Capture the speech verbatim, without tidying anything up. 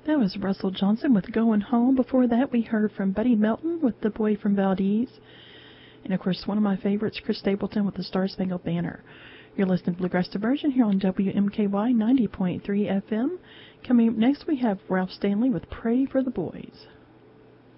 That was Russell Johnson with Going Home. Before that, we heard from Buddy Melton with The Boy from Valdez. And, of course, one of my favorites, Chris Stapleton with The Star-Spangled Banner. You're listening to Bluegrass Diversion here on W M K Y ninety point three F M. Coming up next, we have Ralph Stanley with Pray for the Boys.